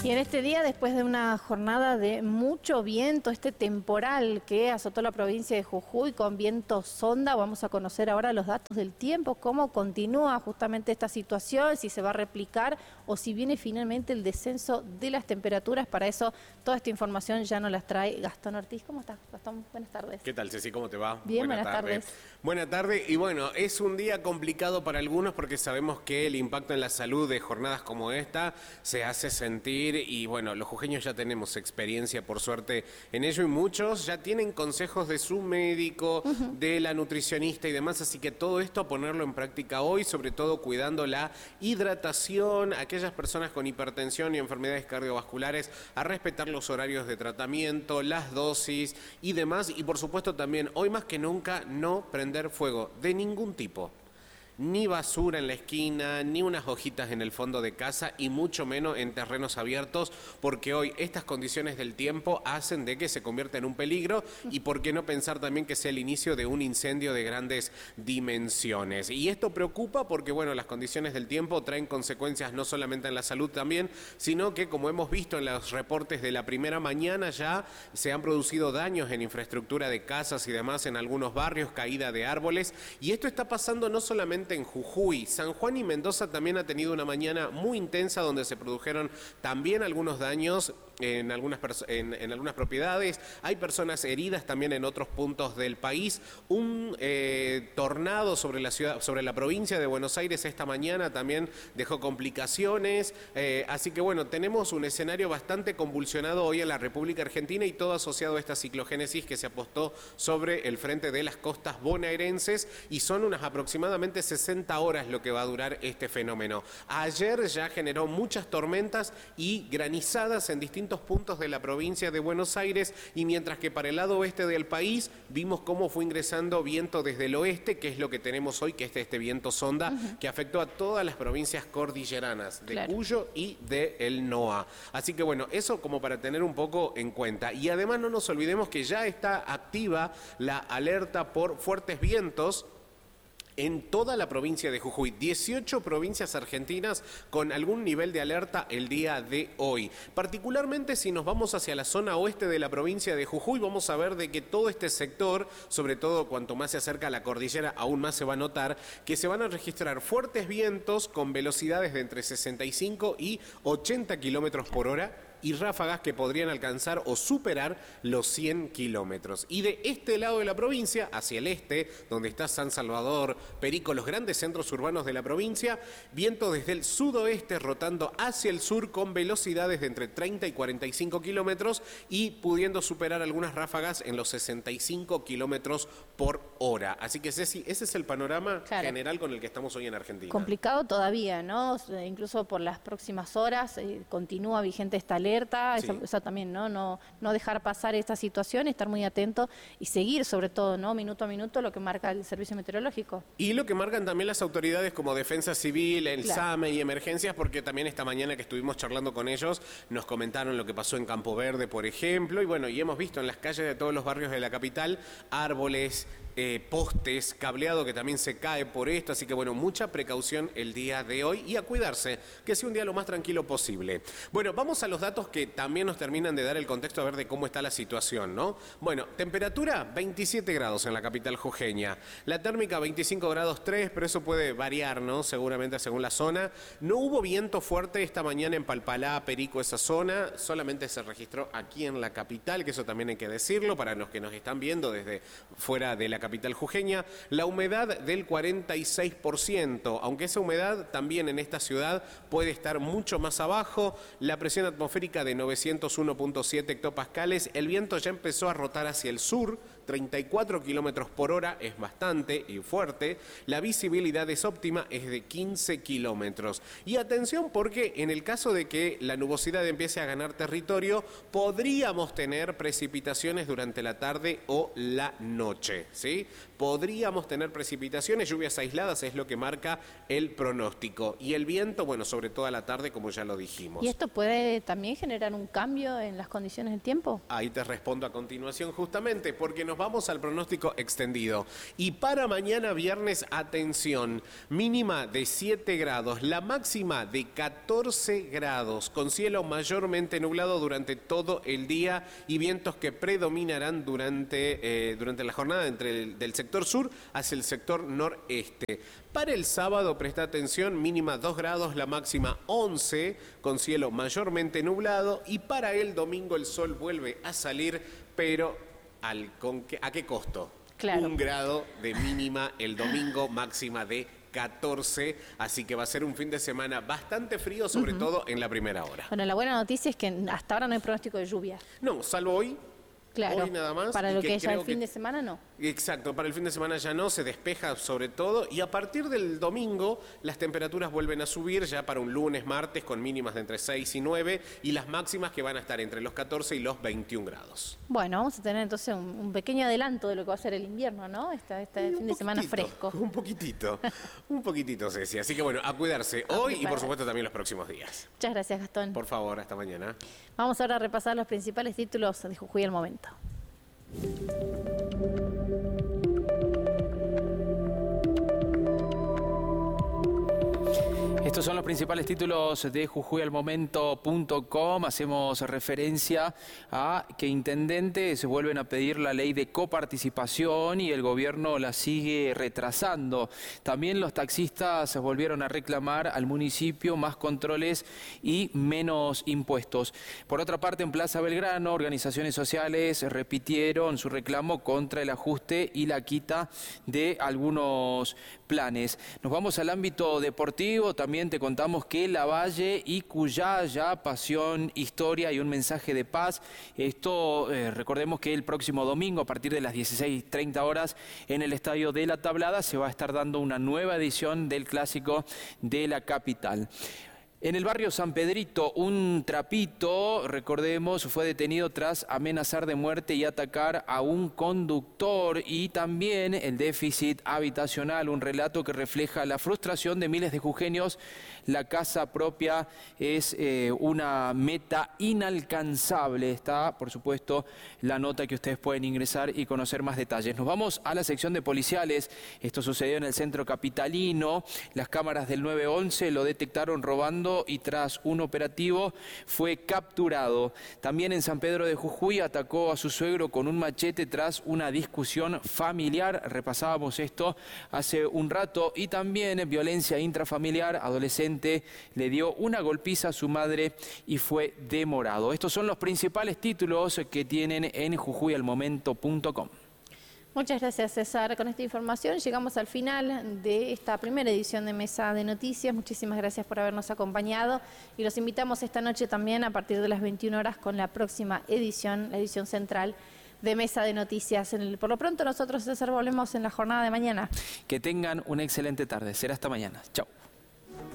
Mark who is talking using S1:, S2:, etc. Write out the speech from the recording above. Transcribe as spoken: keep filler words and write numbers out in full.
S1: Y en este día, después de una jornada de mucho viento, este temporal que azotó la provincia de Jujuy con viento sonda, vamos a conocer ahora los datos del tiempo, cómo continúa justamente esta situación, si se va a replicar o si viene finalmente el descenso de las temperaturas. Para eso, toda esta información ya nos las trae Gastón Ortiz. ¿Cómo estás, Gastón? Buenas tardes.
S2: ¿Qué tal, Ceci? ¿Cómo te va?
S1: Bien, buenas, buenas tardes.
S2: tardes. Buenas tardes. Y bueno, es un día complicado para algunos porque sabemos que el impacto en la salud de jornadas como esta se hace sentir y bueno, los jujeños ya tenemos experiencia, por suerte, en ello y muchos ya tienen consejos de su médico, uh-huh. de la nutricionista y demás, así que todo esto a ponerlo en práctica hoy, sobre todo cuidando la hidratación, aquellas personas con hipertensión y enfermedades cardiovasculares, a respetar los horarios de tratamiento, las dosis y demás, y por supuesto también, hoy más que nunca, no prender fuego de ningún tipo. Ni basura en la esquina, ni unas hojitas en el fondo de casa y mucho menos en terrenos abiertos, porque hoy estas condiciones del tiempo hacen de que se convierta en un peligro y por qué no pensar también que sea el inicio de un incendio de grandes dimensiones. Y esto preocupa porque, bueno, las condiciones del tiempo traen consecuencias no solamente en la salud también, sino que, como hemos visto en los reportes de la primera mañana, ya se han producido daños en infraestructura de casas y demás en algunos barrios, caída de árboles, y esto está pasando no solamente en Jujuy. San Juan y Mendoza también ha tenido una mañana muy intensa donde se produjeron también algunos daños en algunas, en, en algunas propiedades. Hay personas heridas también en otros puntos del país. Un eh, tornado sobre la ciudad, sobre la provincia de Buenos Aires esta mañana también dejó complicaciones. Eh, así que bueno, tenemos un escenario bastante convulsionado hoy en la República Argentina y todo asociado a esta ciclogénesis que se apostó sobre el frente de las costas bonaerenses y son unas aproximadamente sesenta horas lo que va a durar este fenómeno. Ayer ya generó muchas tormentas y granizadas en distintos puntos de la provincia de Buenos Aires y mientras que para el lado oeste del país vimos cómo fue ingresando viento desde el oeste, que es lo que tenemos hoy, que es este viento sonda, uh-huh. que afectó a todas las provincias cordilleranas de claro. Cuyo y de el NOA. Así que bueno, eso como para tener un poco en cuenta. Y además no nos olvidemos que ya está activa la alerta por fuertes vientos en toda la provincia de Jujuy, dieciocho provincias argentinas con algún nivel de alerta el día de hoy. Particularmente si nos vamos hacia la zona oeste de la provincia de Jujuy, vamos a ver de que todo este sector, sobre todo cuanto más se acerca a la cordillera, aún más se va a notar que se van a registrar fuertes vientos con velocidades de entre sesenta y cinco y ochenta kilómetros por hora, y ráfagas que podrían alcanzar o superar los cien kilómetros. Y de este lado de la provincia, hacia el este, donde está San Salvador, Perico, los grandes centros urbanos de la provincia, viento desde el sudoeste rotando hacia el sur con velocidades de entre treinta y cuarenta y cinco kilómetros y pudiendo superar algunas ráfagas en los sesenta y cinco kilómetros por hora. Así que, Ceci, ese es el panorama claro. general con el que estamos hoy en Argentina.
S1: Complicado todavía, ¿no? Incluso por las próximas horas eh, continúa vigente esta ley. Alerta, sí. esa, esa también, ¿no? ¿no? No dejar pasar esta situación, estar muy atento y seguir sobre todo, ¿no? Minuto a minuto lo que marca el servicio meteorológico.
S2: Y lo que marcan también las autoridades como Defensa Civil, el
S1: claro.
S2: SAME y Emergencias, porque también esta mañana que estuvimos charlando con ellos, nos comentaron lo que pasó en Campo Verde, por ejemplo, y bueno, y hemos visto en las calles de todos los barrios de la capital, árboles, eh, postes, cableado que también se cae por esto, así que bueno, mucha precaución el día de hoy y a cuidarse, que sea un día lo más tranquilo posible. Bueno, vamos a los datos que también nos terminan de dar el contexto a ver de cómo está la situación, ¿no? Bueno, temperatura veintisiete grados en la capital jujeña, la térmica veinticinco grados tres, pero eso puede variar, ¿no? Seguramente según la zona. No hubo viento fuerte esta mañana en Palpalá, Perico, esa zona, solamente se registró aquí en la capital, que eso también hay que decirlo para los que nos están viendo desde fuera de la capital jujeña. La humedad del cuarenta y seis por ciento, aunque esa humedad también en esta ciudad puede estar mucho más abajo, la presión atmosférica de novecientos uno punto siete hectopascales, el viento ya empezó a rotar hacia el sur, treinta y cuatro kilómetros por hora, es bastante y fuerte, la visibilidad es óptima, es de quince kilómetros. Y atención porque en el caso de que la nubosidad empiece a ganar territorio, podríamos tener precipitaciones durante la tarde o la noche, ¿sí? podríamos tener precipitaciones, lluvias aisladas es lo que marca el pronóstico. Y el viento, bueno, sobre toda la tarde, como ya lo dijimos.
S1: ¿Y esto puede también generar un cambio en las condiciones del tiempo?
S2: Ahí te respondo a continuación justamente, porque nos vamos al pronóstico extendido. Y para mañana viernes, atención, mínima de siete grados, la máxima de catorce grados, con cielo mayormente nublado durante todo el día y vientos que predominarán durante, eh, durante la jornada entre el, del sector sur hacia el sector noreste. Para el sábado, presta atención, mínima dos grados, la máxima once, con cielo mayormente nublado. Y para el domingo el sol vuelve a salir, pero al, con qué, ¿a qué costo?
S1: Claro.
S2: Un grado de mínima el domingo, máxima de catorce, así que va a ser un fin de semana bastante frío, sobre uh-huh. todo en la primera hora.
S1: Bueno, la buena noticia es que hasta ahora no hay pronóstico de lluvia.
S2: No, salvo hoy.
S1: Claro,
S2: hoy nada más.
S1: Para lo que,
S2: que
S1: es ya el fin
S2: que,
S1: de semana no.
S2: Exacto, para el fin de semana ya no, se despeja sobre todo y a partir del domingo las temperaturas vuelven a subir ya para un lunes, martes con mínimas de entre seis y nueve y las máximas que van a estar entre los catorce y los veintiún grados.
S1: Bueno, vamos a tener entonces un, un pequeño adelanto de lo que va a ser el invierno, ¿no? Este, este fin de semana fresco.
S2: Un poquitito, un poquitito, Ceci. Así que bueno, a cuidarse hoy y por supuesto también los próximos días.
S1: Muchas gracias, Gastón.
S2: Por favor, hasta mañana.
S1: Vamos ahora a repasar los principales títulos de Jujuy al momento.
S3: Estos son los principales títulos de jujuy al momento punto com. Hacemos referencia a que intendentes vuelven a pedir la ley de coparticipación y el gobierno la sigue retrasando. También los taxistas volvieron a reclamar al municipio más controles y menos impuestos. Por otra parte, en Plaza Belgrano, organizaciones sociales repitieron su reclamo contra el ajuste y la quita de algunos planes. Nos vamos al ámbito deportivo. También te contamos que Lavalle y Cuyaya, pasión, historia y un mensaje de paz. Esto, eh, recordemos que el próximo domingo, a partir de las dieciséis treinta horas, en el Estadio de la Tablada, se va a estar dando una nueva edición del Clásico de la capital. En el barrio San Pedrito, un trapito, recordemos, fue detenido tras amenazar de muerte y atacar a un conductor, y también el déficit habitacional, un relato que refleja la frustración de miles de jujeños. La casa propia es eh, una meta inalcanzable. Está, por supuesto, la nota que ustedes pueden ingresar y conocer más detalles. Nos vamos a la sección de policiales. Esto sucedió en el centro capitalino. Las cámaras del nueve once lo detectaron robando y tras un operativo fue capturado. También en San Pedro de Jujuy atacó a su suegro con un machete tras una discusión familiar. Repasábamos esto hace un rato. Y también violencia intrafamiliar. Adolescente le dio una golpiza a su madre y fue demorado. Estos son los principales títulos que tienen en jujuy al momento punto com.
S1: Muchas gracias, César. Con esta información llegamos al final de esta primera edición de Mesa de Noticias. Muchísimas gracias por habernos acompañado y los invitamos esta noche también a partir de las veintiuna horas con la próxima edición, la edición central de Mesa de Noticias. En el, por lo pronto nosotros, César, volvemos en la jornada de mañana.
S3: Que tengan una excelente tarde. Será hasta mañana. Chao.